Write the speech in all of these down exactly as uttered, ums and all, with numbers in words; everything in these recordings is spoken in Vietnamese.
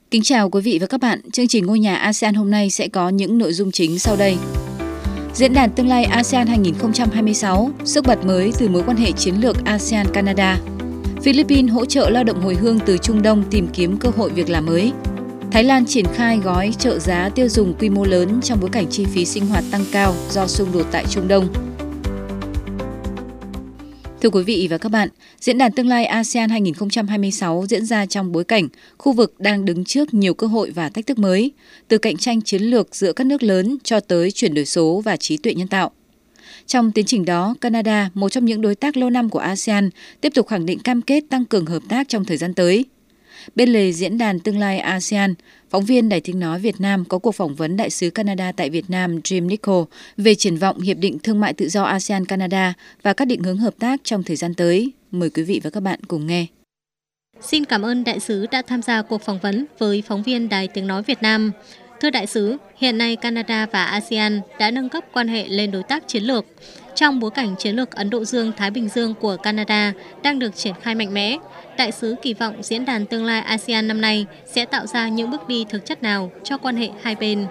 Kính chào quý vị và các bạn. Chương trình Ngôi nhà a sê an hôm nay sẽ có những nội dung chính sau đây. Diễn đàn tương lai a sê an hai nghìn không trăm hai mươi sáu, sức bật mới từ mối quan hệ chiến lược a sê an-Canada. Philippines hỗ trợ lao động hồi hương từ Trung Đông tìm kiếm cơ hội việc làm mới. Thái Lan triển khai gói trợ giá tiêu dùng quy mô lớn trong bối cảnh chi phí sinh hoạt tăng cao do xung đột tại Trung Đông. Thưa quý vị và các bạn, Diễn đàn tương lai a sê an hai nghìn không trăm hai mươi sáu diễn ra trong bối cảnh khu vực đang đứng trước nhiều cơ hội và thách thức mới, từ cạnh tranh chiến lược giữa các nước lớn cho tới chuyển đổi số và trí tuệ nhân tạo. Trong tiến trình đó, Canada, một trong những đối tác lâu năm của a sê an, tiếp tục khẳng định cam kết tăng cường hợp tác trong thời gian tới. Bên lề Diễn đàn tương lai a sê an, phóng viên Đài Tiếng nói Việt Nam có cuộc phỏng vấn Đại sứ Canada tại Việt Nam Jim Nicol về triển vọng Hiệp định Thương mại Tự do a sê an-Canada và các định hướng hợp tác trong thời gian tới. Mời quý vị và các bạn cùng nghe. Xin cảm ơn Đại sứ đã tham gia cuộc phỏng vấn với phóng viên Đài Tiếng nói Việt Nam. Thưa Đại sứ, hiện nay Canada và a sê an đã nâng cấp quan hệ lên đối tác chiến lược. Trong bối cảnh chiến lược Ấn Độ Dương-Thái Bình Dương của Canada đang được triển khai mạnh mẽ, Đại sứ kỳ vọng Diễn đàn tương lai a sê an năm nay sẽ tạo ra những bước đi thực chất nào cho quan hệ hai bên.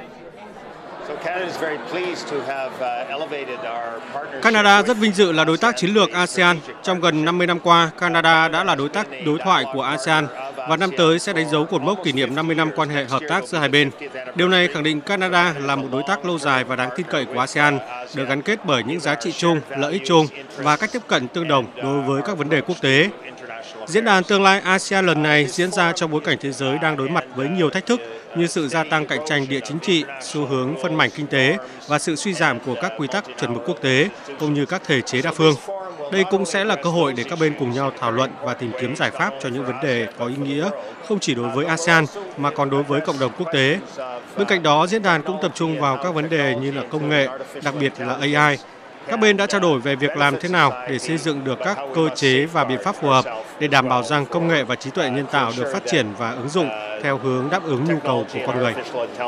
Canada rất vinh dự là đối tác chiến lược a sê an. Trong gần năm mươi năm qua, Canada đã là đối tác đối thoại của a sê an và năm tới sẽ đánh dấu cột mốc kỷ niệm năm mươi năm quan hệ hợp tác giữa hai bên. Điều này khẳng định Canada là một đối tác lâu dài và đáng tin cậy của a sê an, được gắn kết bởi những giá trị chung, lợi ích chung và cách tiếp cận tương đồng đối với các vấn đề quốc tế. Diễn đàn tương lai a sê an lần này diễn ra trong bối cảnh thế giới đang đối mặt với nhiều thách thức như sự gia tăng cạnh tranh địa chính trị, xu hướng phân mảnh kinh tế và sự suy giảm của các quy tắc chuẩn mực quốc tế, cũng như các thể chế đa phương. Đây cũng sẽ là cơ hội để các bên cùng nhau thảo luận và tìm kiếm giải pháp cho những vấn đề có ý nghĩa không chỉ đối với a sê an mà còn đối với cộng đồng quốc tế. Bên cạnh đó, diễn đàn cũng tập trung vào các vấn đề như là công nghệ, đặc biệt là a i. Các bên đã trao đổi về việc làm thế nào để xây dựng được các cơ chế và biện pháp phù hợp để đảm bảo rằng công nghệ và trí tuệ nhân tạo được phát triển và ứng dụng theo hướng đáp ứng nhu cầu của con người.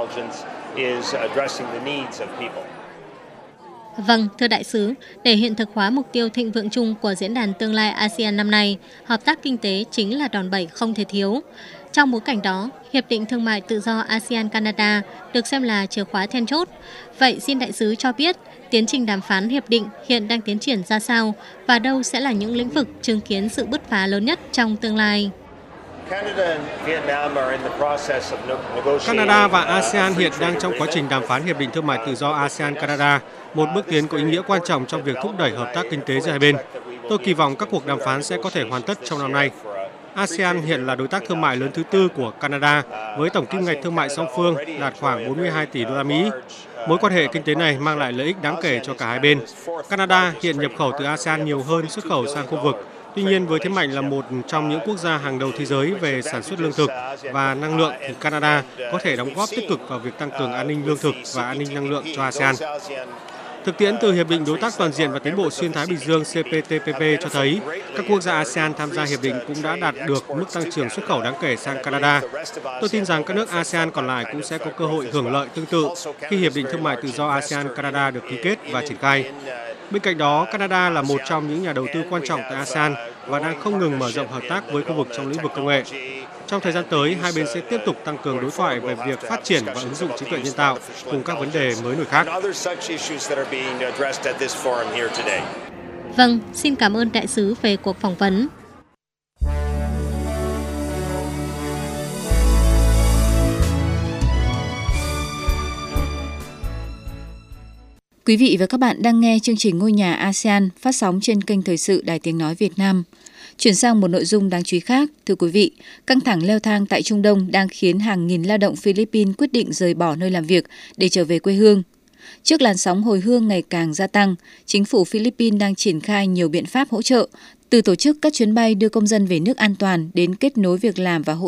Vâng, thưa Đại sứ, để hiện thực hóa mục tiêu thịnh vượng chung của Diễn đàn tương lai a sê an năm nay, hợp tác kinh tế chính là đòn bẩy không thể thiếu. Trong bối cảnh đó, Hiệp định Thương mại Tự do a sê an-Canada được xem là chìa khóa then chốt. Vậy xin Đại sứ cho biết, tiến trình đàm phán hiệp định hiện đang tiến triển ra sao và đâu sẽ là những lĩnh vực chứng kiến sự bứt phá lớn nhất trong tương lai? Canada và a sê an hiện đang trong quá trình đàm phán Hiệp định Thương mại Tự do a sê an-Canada, một bước tiến có ý nghĩa quan trọng trong việc thúc đẩy hợp tác kinh tế giữa hai bên. Tôi kỳ vọng các cuộc đàm phán sẽ có thể hoàn tất trong năm nay. a sê an hiện là đối tác thương mại lớn thứ tư của Canada, với tổng kim ngạch thương mại song phương đạt khoảng bốn mươi hai tỷ đô la Mỹ. Mối quan hệ kinh tế này mang lại lợi ích đáng kể cho cả hai bên. Canada hiện nhập khẩu từ a sê an nhiều hơn xuất khẩu sang khu vực. Tuy nhiên, với thế mạnh là một trong những quốc gia hàng đầu thế giới về sản xuất lương thực và năng lượng, thì Canada có thể đóng góp tích cực vào việc tăng cường an ninh lương thực và an ninh năng lượng cho a sê an. Thực tiễn từ Hiệp định Đối tác Toàn diện và Tiến bộ Xuyên Thái Bình Dương C P T P P cho thấy các quốc gia a sê an tham gia hiệp định cũng đã đạt được mức tăng trưởng xuất khẩu đáng kể sang Canada. Tôi tin rằng các nước a sê an còn lại cũng sẽ có cơ hội hưởng lợi tương tự khi Hiệp định Thương mại Tự do a sê an-Canada được ký kết và triển khai. Bên cạnh đó, Canada là một trong những nhà đầu tư quan trọng tại a sê an và đang không ngừng mở rộng hợp tác với khu vực trong lĩnh vực công nghệ. Trong thời gian tới, hai bên sẽ tiếp tục tăng cường đối thoại về việc phát triển và ứng dụng trí tuệ nhân tạo cùng các vấn đề mới nổi khác. Vâng, xin cảm ơn Đại sứ về cuộc phỏng vấn. Quý vị và các bạn đang nghe chương trình Ngôi nhà a sê an phát sóng trên kênh Thời sự Đài Tiếng nói Việt Nam. Chuyển sang một nội dung đáng chú ý khác, thưa quý vị, căng thẳng leo thang tại Trung Đông đang khiến hàng nghìn lao động Philippines quyết định rời bỏ nơi làm việc để trở về quê hương. Trước làn sóng hồi hương ngày càng gia tăng, chính phủ Philippines đang triển khai nhiều biện pháp hỗ trợ, từ tổ chức các chuyến bay đưa công dân về nước an toàn đến kết nối việc làm và hỗ